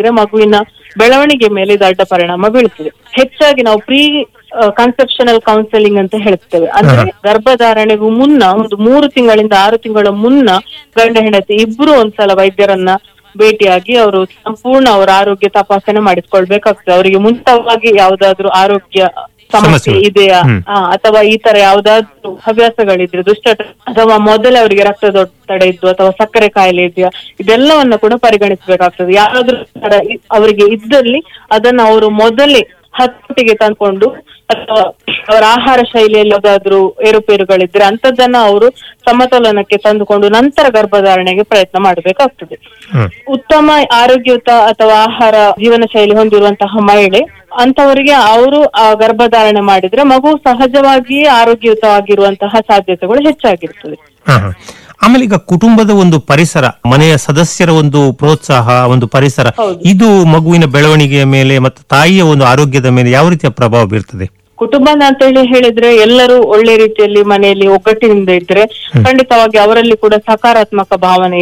ಮಾಡಿದ್ರೆ ಮಗುವಿನ ಬೆಳವಣಿಗೆ ಮೇಲೆ ಇದು ಅಡ್ಡ ಪರಿಣಾಮ ಬೀಳ್ತದೆ. ಹೆಚ್ಚಾಗಿ ನಾವು ಪ್ರೀ ಕನ್ಸೆಪ್ಷನಲ್ ಕೌನ್ಸೆಲಿಂಗ್ ಅಂತ ಹೇಳ್ತೇವೆ. ಅಂದ್ರೆ ಗರ್ಭಧಾರಣೆಗೂ ಮುನ್ನ ಒಂದು 3 ತಿಂಗಳಿಂದ 6 ತಿಂಗಳ ಮುನ್ನ ಗಂಡ ಹೆಂಡತಿ ಇಬ್ರು ಒಂದ್ಸಲ ವೈದ್ಯರನ್ನ ಭೇಟಿಯಾಗಿ ಅವರು ಸಂಪೂರ್ಣ ಅವರ ಆರೋಗ್ಯ ತಪಾಸಣೆ ಮಾಡಿಸ್ಕೊಳ್ಬೇಕಾಗ್ತದೆ. ಅವರಿಗೆ ಮುಂಚಿತವಾಗಿ ಯಾವ್ದಾದ್ರು ಆರೋಗ್ಯ ಸಮಸ್ಯೆ ಇದೆಯಾ ಅಥವಾ ಈ ತರ ಯಾವ್ದಾದ್ರು ಹವ್ಯಾಸಗಳಿದ್ರೆ, ದುಶ್ಚಟ ಅಥವಾ ಮೊದಲೇ ಅವರಿಗೆ ರಕ್ತದೊತ್ತಡ ಇದ್ದು ಅಥವಾ ಸಕ್ಕರೆ ಕಾಯಿಲೆ ಇದೆಯಾ, ಇದೆಲ್ಲವನ್ನ ಕೂಡ ಪರಿಗಣಿಸಬೇಕಾಗ್ತದೆ. ಯಾರಾದ್ರೂ ಅವರಿಗೆ ಇದ್ದಲ್ಲಿ ಅದನ್ನ ಅವರು ಮೊದಲೇ ಹತ್ತಿಗೆ ತಂದ್ಕೊಂಡು ಅಥವಾ ಅವರ ಆಹಾರ ಶೈಲಿಯಲ್ಲಿ ಯಾವ್ದಾದ್ರು ಏರುಪೇರುಗಳಿದ್ರೆ ಅಂತದನ್ನ ಅವರು ಸಮತೋಲನಕ್ಕೆ ತಂದುಕೊಂಡು ನಂತರ ಗರ್ಭಧಾರಣೆಗೆ ಪ್ರಯತ್ನ ಮಾಡಬೇಕಾಗ್ತದೆ. ಉತ್ತಮ ಆರೋಗ್ಯಯುತ ಅಥವಾ ಆಹಾರ ಜೀವನ ಶೈಲಿ ಹೊಂದಿರುವಂತಹ ಮಹಿಳೆ ಅಂತವರಿಗೆ ಅವರು ಗರ್ಭಧಾರಣೆ ಮಾಡಿದ್ರೆ ಮಗು ಸಹಜವಾಗಿಯೇ ಆರೋಗ್ಯಯುತವಾಗಿರುವಂತಹ ಸಾಧ್ಯತೆಗಳು ಹೆಚ್ಚಾಗಿರ್ತದೆ. ಆಮೇಲೆ ಈಗ ಕುಟುಂಬದ ಒಂದು ಪರಿಸರ, ಮನೆಯ ಸದಸ್ಯರ ಒಂದು ಪ್ರೋತ್ಸಾಹ, ಒಂದು ಪರಿಸರ, ಇದು ಮಗುವಿನ ಬೆಳವಣಿಗೆಯ ಮೇಲೆ ಮತ್ತು ತಾಯಿಯ ಒಂದು ಆರೋಗ್ಯದ ಮೇಲೆ ಯಾವ ರೀತಿಯ ಪ್ರಭಾವ ಬೀರ್ತದೆ? ಕುಟುಂಬ ಅಂತ ಹೇಳಿದ್ರೆ ಎಲ್ಲರೂ ಒಳ್ಳೆ ರೀತಿಯಲ್ಲಿ ಮನೆಯಲ್ಲಿ ಒಗ್ಗಟ್ಟಿನಿಂದ ಇದ್ರೆ ಖಂಡಿತವಾಗಿ ಅವರಲ್ಲಿ ಕೂಡ ಸಕಾರಾತ್ಮಕ ಭಾವನೆ